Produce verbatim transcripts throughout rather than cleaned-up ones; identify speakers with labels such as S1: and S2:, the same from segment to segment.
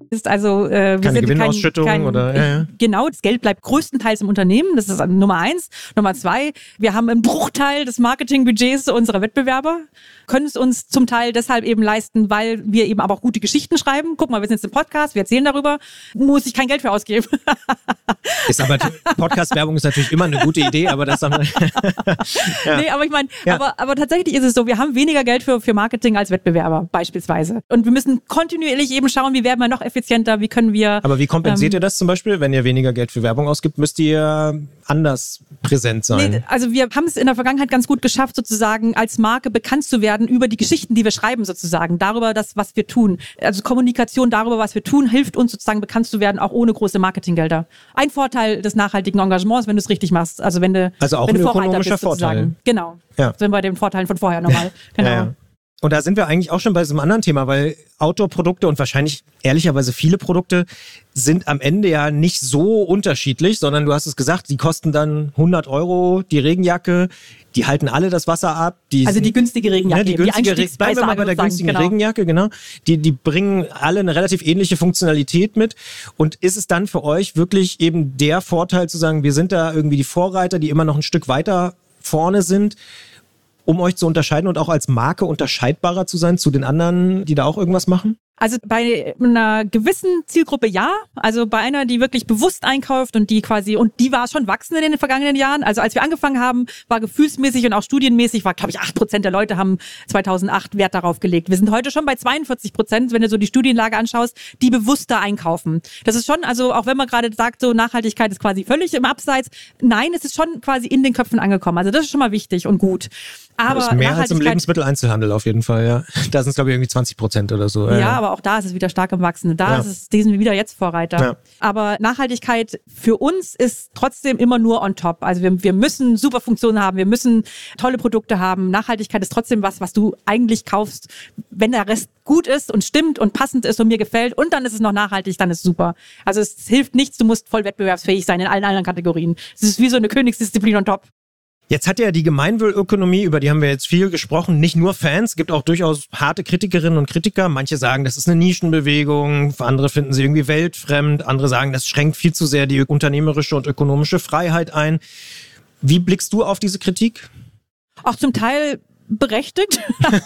S1: Ist also, äh, wir
S2: keine
S1: sind
S2: Gewinnausschüttung
S1: kein, kein,
S2: oder? Ja, ja.
S1: Genau, das Geld bleibt größtenteils im Unternehmen. Das ist Nummer eins. Nummer zwei, wir haben einen Bruchteil des Marketingbudgets unserer Wettbewerber, können es uns zum Teil deshalb eben leisten, weil wir eben aber auch gute Geschichten schreiben. Guck mal, wir sind jetzt im Podcast, wir erzählen darüber, muss ich kein Geld für ausgeben.
S2: Ist aber Podcast-Werbung ist natürlich immer eine gute Idee, aber das haben wir.
S1: Ja. Nee, aber ich meine,
S2: ja.
S1: aber, aber tatsächlich ist es so, wir haben weniger Geld für, für Marketing als Wettbewerber beispielsweise. Und wir müssen kontinuierlich eben schauen, wie werden wir noch effizienter, wie können wir...
S2: Aber wie kompensiert
S1: ähm,
S2: ihr das zum Beispiel, wenn ihr weniger Geld für Werbung ausgibt? Müsst ihr anders präsent sein?
S1: Nee, also wir haben es in der Vergangenheit ganz gut geschafft, sozusagen als Marke bekannt zu werden über die Geschichten, die wir schreiben sozusagen, darüber, das, was wir tun. Also Kommunikation darüber, was wir tun, hilft uns sozusagen bekannt zu werden, auch ohne große Marketinggelder. Ein Vorteil des nachhaltigen Engagements, wenn du es richtig machst. Also wenn du
S2: Also auch
S1: wenn
S2: ein
S1: du Vorreiter
S2: ökonomischer
S1: bist, sozusagen.
S2: Vorteil.
S1: Genau.
S2: Ja.
S1: Sind bei den Vorteilen von vorher nochmal. Genau.
S2: Ja, ja. Und da sind wir eigentlich auch schon bei diesem anderen Thema, weil Outdoor-Produkte und wahrscheinlich ehrlicherweise viele Produkte sind am Ende ja nicht so unterschiedlich, sondern du hast es gesagt, die kosten dann hundert Euro, die Regenjacke, die halten alle das Wasser ab. Die
S1: also die günstige Regenjacke.
S2: Ne, die günstige
S1: die
S2: Re- Bleiben wir mal bei der günstigen genau. Regenjacke, genau. Die, die bringen alle eine relativ ähnliche Funktionalität mit. Und ist es dann für euch wirklich eben der Vorteil zu sagen, wir sind da irgendwie die Vorreiter, die immer noch ein Stück weiter vorne sind, um euch zu unterscheiden und auch als Marke unterscheidbarer zu sein zu den anderen, die da auch irgendwas machen?
S1: Also bei einer gewissen Zielgruppe ja, also bei einer, die wirklich bewusst einkauft und die quasi, und die war schon wachsend in den vergangenen Jahren. Also als wir angefangen haben, war gefühlsmäßig und auch studienmäßig, war glaube ich acht Prozent der Leute haben zweitausendacht Wert darauf gelegt. Wir sind heute schon bei zweiundvierzig Prozent, wenn du so die Studienlage anschaust, die bewusster einkaufen. Das ist schon, also auch wenn man gerade sagt, so Nachhaltigkeit ist quasi völlig im Abseits, nein, es ist schon quasi in den Köpfen angekommen. Also das ist schon mal wichtig und gut. Aber
S2: das ist mehr als im Lebensmitteleinzelhandel auf jeden Fall, ja. Da sind es glaube ich irgendwie zwanzig Prozent oder so.
S1: Ja,
S2: ja,
S1: aber auch da ist es wieder stark im Wachsen. Da
S2: ja.
S1: ist es, die sind wir wieder jetzt Vorreiter.
S2: Ja.
S1: Aber Nachhaltigkeit für uns ist trotzdem immer nur on top. Also wir, wir müssen super Funktionen haben, wir müssen tolle Produkte haben. Nachhaltigkeit ist trotzdem was, was du eigentlich kaufst, wenn der Rest gut ist und stimmt und passend ist und mir gefällt und dann ist es noch nachhaltig, dann ist es super. Also es hilft nichts, du musst voll wettbewerbsfähig sein in allen anderen Kategorien. Es ist wie so eine Königsdisziplin on top.
S2: Jetzt hat ja die Gemeinwohlökonomie, über die haben wir jetzt viel gesprochen, nicht nur Fans, gibt auch durchaus harte Kritikerinnen und Kritiker. Manche sagen, das ist eine Nischenbewegung, andere finden sie irgendwie weltfremd, andere sagen, das schränkt viel zu sehr die unternehmerische und ökonomische Freiheit ein. Wie blickst du auf diese Kritik?
S1: Auch zum Teil berechtigt.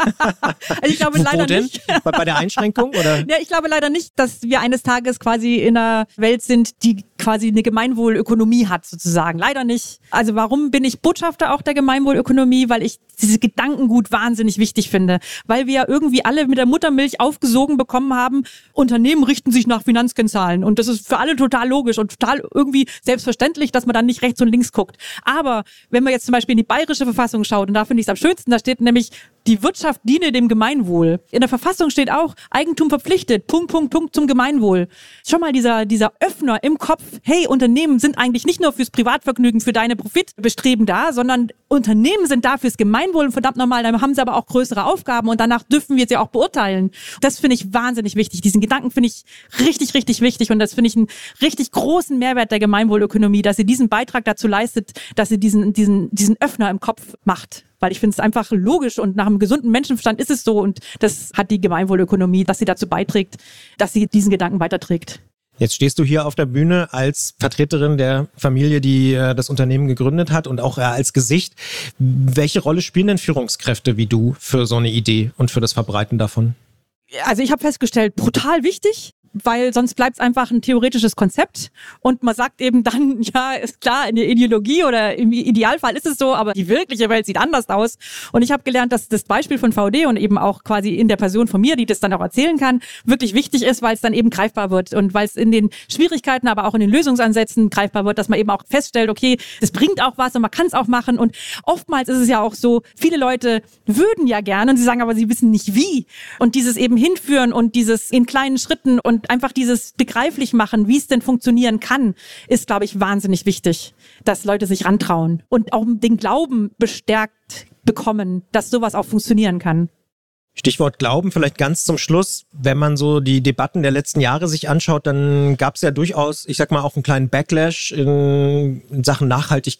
S1: Also ich glaube
S2: Wo
S1: leider
S2: denn?
S1: nicht.
S2: Bei, bei der Einschränkung? Oder?
S1: Ja, ich glaube leider nicht, dass wir eines Tages quasi in einer Welt sind, die quasi eine Gemeinwohlökonomie hat, sozusagen. Leider nicht. Also warum bin ich Botschafter auch der Gemeinwohlökonomie? Weil ich diese Gedankengut wahnsinnig wichtig finde. Weil wir ja irgendwie alle mit der Muttermilch aufgesogen bekommen haben, Unternehmen richten sich nach Finanzkennzahlen. Und das ist für alle total logisch und total irgendwie selbstverständlich, dass man dann nicht rechts und links guckt. Aber wenn man jetzt zum Beispiel in die bayerische Verfassung schaut, und da finde ich es am schönsten, da steht nämlich, die Wirtschaft diene dem Gemeinwohl. In der Verfassung steht auch, Eigentum verpflichtet, Punkt, Punkt, Punkt zum Gemeinwohl. Schon mal dieser, dieser Öffner im Kopf, hey, Unternehmen sind eigentlich nicht nur fürs Privatvergnügen, für deine Profitbestreben da, sondern Unternehmen sind da fürs Gemeinwohl und verdammt nochmal, dann haben sie aber auch größere Aufgaben und danach dürfen wir sie auch beurteilen. Das finde ich wahnsinnig wichtig. Diesen Gedanken finde ich richtig, richtig wichtig und das finde ich einen richtig großen Mehrwert der Gemeinwohlökonomie, dass sie diesen Beitrag dazu leistet, dass sie diesen, diesen, diesen Öffner im Kopf macht. Weil ich finde es einfach logisch und nach einem gesunden Menschenverstand ist es so und das hat die Gemeinwohlökonomie, dass sie dazu beiträgt, dass sie diesen Gedanken weiterträgt.
S2: Jetzt stehst du hier auf der Bühne als Vertreterin der Familie, die äh, das Unternehmen gegründet hat und auch äh, als Gesicht. Welche Rolle spielen denn Führungskräfte wie du für so eine Idee und für das Verbreiten davon?
S1: Also ich habe festgestellt, brutal wichtig. Weil sonst bleibt es einfach ein theoretisches Konzept und man sagt eben dann, ja, ist klar, in der Ideologie oder im Idealfall ist es so, aber die wirkliche Welt sieht anders aus. Und ich habe gelernt, dass das Beispiel von V D und eben auch quasi in der Person von mir, die das dann auch erzählen kann, wirklich wichtig ist, weil es dann eben greifbar wird und weil es in den Schwierigkeiten, aber auch in den Lösungsansätzen greifbar wird, dass man eben auch feststellt, okay, das bringt auch was und man kann es auch machen. Und oftmals ist es ja auch so, viele Leute würden ja gerne und sie sagen aber, sie wissen nicht wie. Und dieses eben hinführen und dieses in kleinen Schritten und einfach dieses begreiflich machen, wie es denn funktionieren kann, ist, glaube ich, wahnsinnig wichtig, dass Leute sich rantrauen und auch den Glauben bestärkt bekommen, dass sowas auch funktionieren kann.
S2: Stichwort Glauben, vielleicht ganz zum Schluss. Wenn man so die Debatten der letzten Jahre sich anschaut, dann gab es ja durchaus, ich sag mal, auch einen kleinen Backlash in, in Sachen Nachhaltigkeit.